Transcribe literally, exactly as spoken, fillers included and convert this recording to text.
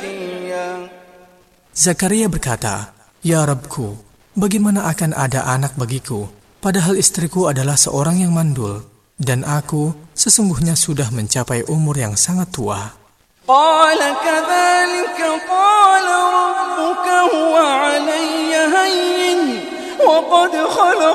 شَقِيًّا. Zakaria berkata, "Ya Rabbku, bagaimana akan ada anak bagiku, padahal istriku adalah seorang yang mandul, dan aku sesungguhnya sudah mencapai umur yang sangat tua." قال كذلك قال ربك هو علي هين وقد خلق